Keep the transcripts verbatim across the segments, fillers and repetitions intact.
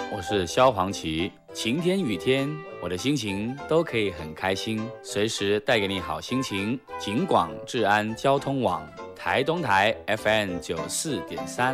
我是萧煌奇。晴天雨天，我的心情都可以很开心，随时带给你好心情。景广治安交通网，台东台 F M 九四点三。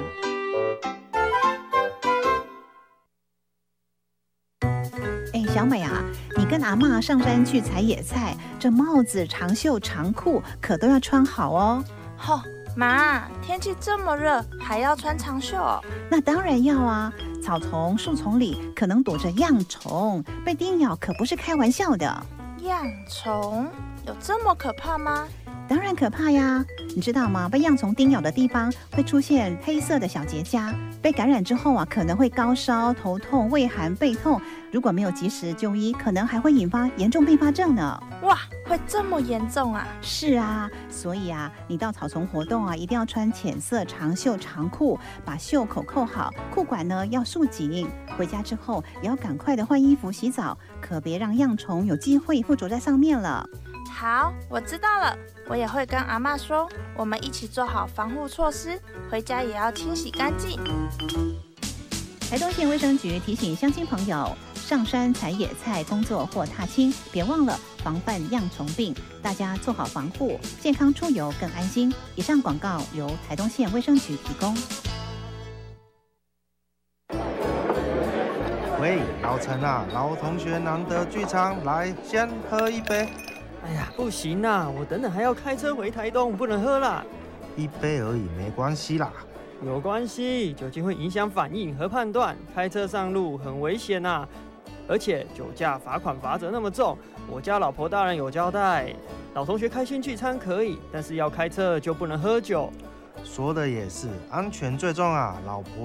哎，小美啊，你跟阿嬷上山去采野菜，这帽子、长袖、长裤可都要穿好哦。 吼、哦，妈，天气这么热，还要穿长袖哦？ 那当然要啊。草丛、树丛里可能躲着恙虫，被叮咬可不是开玩笑的。 恙虫有这么可怕吗？ 当然可怕呀！你知道吗？被恙虫叮咬的地方会出现黑色的小结痂，被感染之后啊，可能会高烧、头痛、畏寒、背痛。如果没有及时就医，可能还会引发严重并发症呢。 哇，会这么严重啊？ 是啊，所以啊，你到草丛活动啊，一定要穿浅色长袖长裤，把袖口扣好，裤管呢要束紧。回家之后也要赶快的换衣服、洗澡，可别让恙虫有机会附着在上面了。 好，我知道了，我也会跟阿嬷说，我们一起做好防护措施，回家也要清洗干净。 台东县卫生局提醒乡亲朋友，上山采野菜工作或踏青，别忘了防范恙虫病，大家做好防护，健康出游更安心。以上广告由台东县卫生局提供。 喂，老陈啊，老同学难得聚餐，来先喝一杯。 哎呀，不行啊，我等等还要开车回台东，不能喝啦。 一杯而已，没关系啦。 有关系，酒精会影响反应和判断，开车上路很危险啊。而且酒驾罚款罚则那么重，我家老婆大人有交代，老同学开心聚餐可以，但是要开车就不能喝酒。 说的也是，安全最重啊，老婆